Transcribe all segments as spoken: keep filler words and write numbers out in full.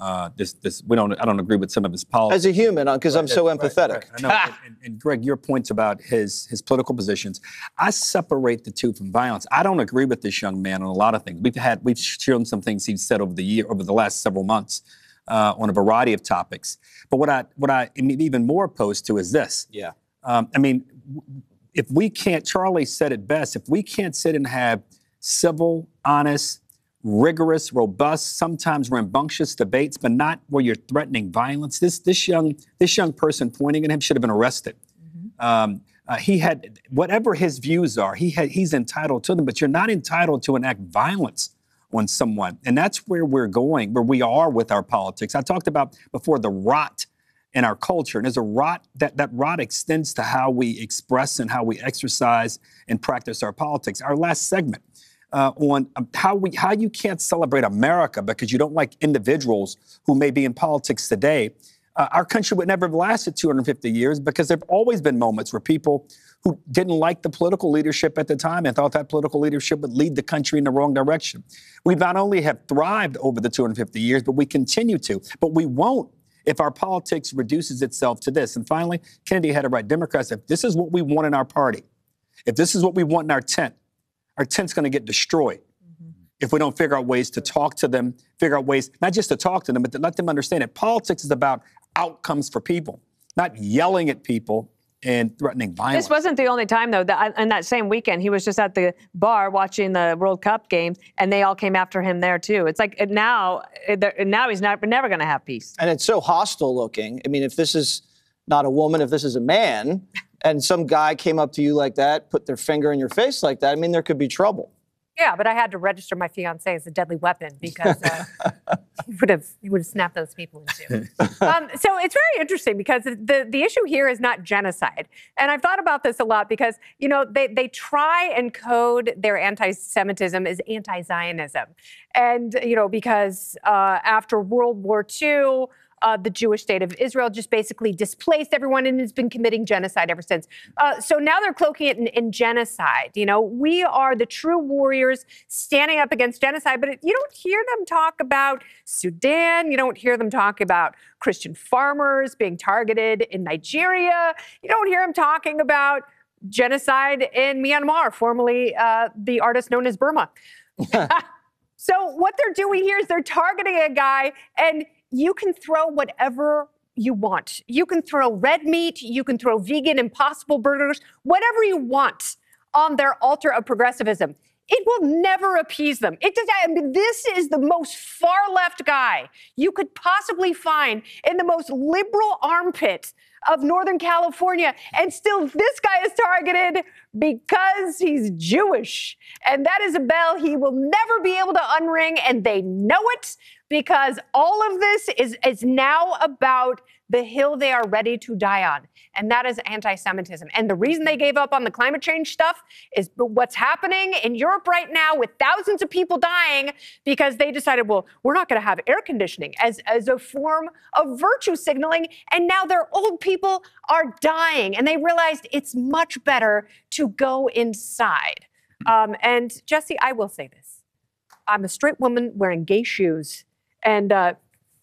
Uh, this, this, we don't. I don't agree with some of his policies. As a human, because I'm so empathetic. Right, right. I know. and, and Greg, your points about his his political positions, I separate the two from violence. I don't agree with this young man on a lot of things. We've had we've shown some things he's said over the year, over the last several months, uh, on a variety of topics. But what I what I am even more opposed to is this. Yeah. Um, I mean, if we can't, Charlie said it best. If we can't sit and have civil, honest, rigorous, robust, sometimes rambunctious debates, but not where you're threatening violence. This this young this young person pointing at him should have been arrested. Mm-hmm. um, uh, he had whatever his views are. He had he's entitled to them, but you're not entitled to enact violence on someone. And that's where we're going, where we are with our politics. I talked about before the rot in our culture, and there's a rot that that rot extends to how we express and how we exercise and practice our politics. Our last segment. Uh, on um, how we how you can't celebrate America because you don't like individuals who may be in politics today. Uh, our country would never have lasted two hundred fifty years because there have always been moments where people who didn't like the political leadership at the time and thought that political leadership would lead the country in the wrong direction. We not only have thrived over the two hundred fifty years, but we continue to. But we won't if our politics reduces itself to this. And finally, Kennedy had it right. Democrats, if this is what we want in our party, if this is what we want in our tent, our tent's going to get destroyed mm-hmm. if we don't figure out ways to talk to them, figure out ways, not just to talk to them, but to let them understand that politics is about outcomes for people, not yelling at people and threatening violence. This wasn't the only time, though. That, in that same weekend, he was just at the bar watching the World Cup games, and they all came after him there, too. It's like now, now he's not, never going to have peace. And it's so hostile looking. I mean, if this is not a woman, if this is a man, and some guy came up to you like that, put their finger in your face like that, I mean, there could be trouble. Yeah, but I had to register my fiancé as a deadly weapon because uh, he would have he would have snapped those people in two. Um, so it's very interesting because the, the issue here is not genocide. And I've thought about this a lot because, you know, they, they try and code their anti-Semitism as anti-Zionism. And, you know, because uh, after World War Two, Uh, the Jewish state of Israel just basically displaced everyone and has been committing genocide ever since. Uh, so now they're cloaking it in, in genocide. You know, we are the true warriors standing up against genocide, but it, you don't hear them talk about Sudan. You don't hear them talk about Christian farmers being targeted in Nigeria. You don't hear them talking about genocide in Myanmar, formerly uh, the artist known as Burma. So what they're doing here is they're targeting a guy, and you can throw whatever you want. You can throw red meat, you can throw vegan Impossible burgers, whatever you want on their altar of progressivism. It will never appease them. It does. I mean, this is the most far-left guy you could possibly find in the most liberal armpit of Northern California. And still, this guy is targeted because he's Jewish. And that is a bell he will never be able to unring, and they know it because all of this is, is now about the hill they are ready to die on, and that is anti-Semitism. And the reason they gave up on the climate change stuff is what's happening in Europe right now with thousands of people dying because they decided, well, we're not going to have air conditioning as, as a form of virtue signaling, and now their old people are dying, and they realized it's much better to go inside. Um, and Jesse, I will say this. I'm a straight woman wearing gay shoes, and uh,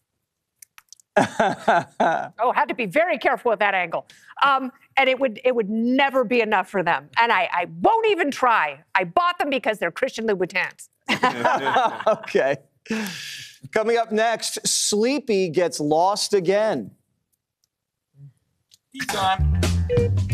oh, had to be very careful with that angle. Um, and it would it would never be enough for them. And I, I won't even try. I bought them because they're Christian Louboutins. Okay. Coming up next, Sleepy gets lost again. He's gone.